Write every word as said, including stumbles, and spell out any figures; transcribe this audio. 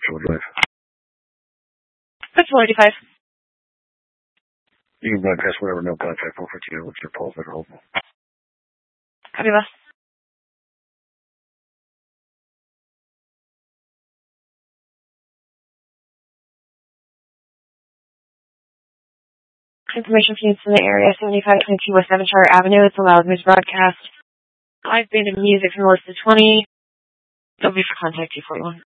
What drive? That's four eighty-five. You can broadcast whatever, no contact, four fifty-two. What's your pulse? Better hold. Copy, boss. Information from units in the area, seventy-five twenty-two West Avatar Avenue. It's a loud news broadcast. Live band of music from the list of twenty. Don't be for contact two forty-one.